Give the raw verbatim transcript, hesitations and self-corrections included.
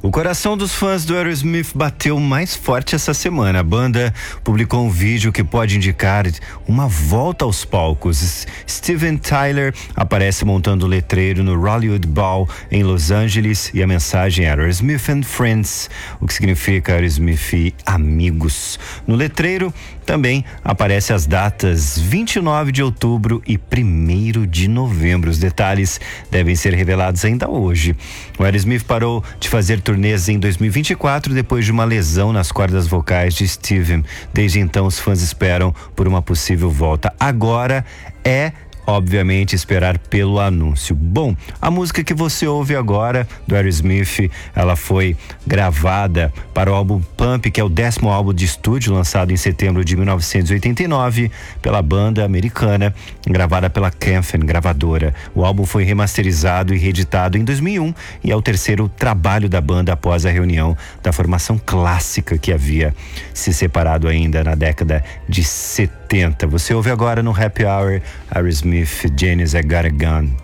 O coração dos fãs do Aerosmith bateu mais forte essa semana. A banda publicou um vídeo que pode indicar uma volta aos palcos. Steven Tyler aparece montando o letreiro no Hollywood Bowl em Los Angeles e a mensagem é Aerosmith and Friends, o que significa Aerosmith e amigos. No letreiro também aparecem as datas vinte e nove de outubro e primeiro de novembro. Os detalhes devem ser revelados ainda hoje. O Aerosmith parou de fazer turnês em dois mil e vinte e quatro depois de uma lesão nas cordas vocais de Steven. Desde então, os fãs esperam por uma possível volta. Agora é obviamente esperar pelo anúncio. Bom, a música que você ouve agora do Aerosmith, ela foi gravada para o álbum Pump, que é o décimo álbum de estúdio lançado em setembro de mil novecentos e oitenta e nove pela banda americana, gravada pela Camden gravadora. O álbum foi remasterizado e reeditado em dois mil e um e é o terceiro trabalho da banda após a reunião da formação clássica que havia se separado ainda na década de setenta. Você ouve agora no Happy Hour Aerosmith, Janis I Got a Gun.